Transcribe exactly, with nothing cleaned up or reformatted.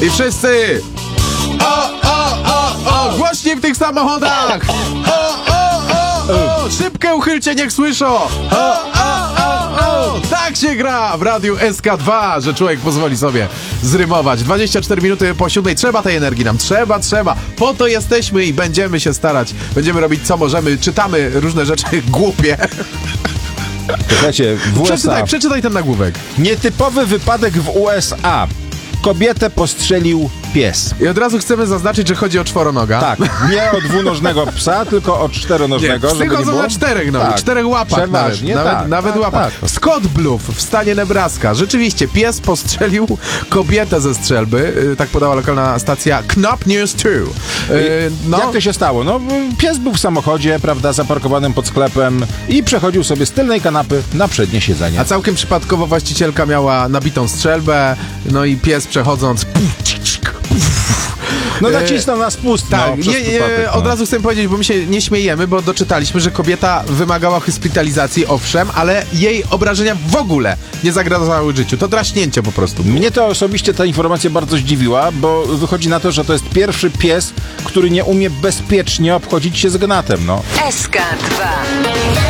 I wszyscy! O, o, o, o! Głośniej w tych samochodach! O, o, o, o! Szybkę uchylcie, niech słyszą! O, o, o, o! Tak się gra w Radiu S K dwa, że człowiek pozwoli sobie zrymować. dwadzieścia cztery minuty po siódmej. Trzeba tej energii nam. Trzeba, trzeba. Po to jesteśmy i będziemy się starać. Będziemy robić co możemy. Czytamy różne rzeczy głupie. Słuchajcie, w U S A... Przeczytaj, przeczytaj ten nagłówek. Nietypowy wypadek w U S A. Kobietę postrzelił pies. I od razu chcemy zaznaczyć, że chodzi o czworonoga. Tak, nie o dwunożnego psa, tylko o czteronożnego. Nie, psy żeby nie chodzą było... na czterech nogach, tak. czterech łapach Przeważnie, nawet, tak, nawet, nawet tak, łapach. tak. Scott Bluff w stanie Nebraska. Rzeczywiście, pies postrzelił kobietę ze strzelby, yy, tak podała lokalna stacja Knop News two. Yy, no. Jak to się stało? No, pies był w samochodzie, prawda, zaparkowanym pod sklepem i przechodził sobie z tylnej kanapy na przednie siedzenie. A całkiem przypadkowo właścicielka miała nabitą strzelbę, no i pies przechodząc... No nacisnął na spust. Tak, no, nie, nie, od razu chcę powiedzieć, bo my się nie śmiejemy, bo doczytaliśmy, że kobieta wymagała hospitalizacji, owszem, ale jej obrażenia w ogóle nie zagrażały życiu. To draśnięcie po prostu było. Mnie to osobiście ta informacja bardzo zdziwiła, bo wychodzi na to, że to jest pierwszy pies, który nie umie bezpiecznie obchodzić się z gnatem, no. S K dwa.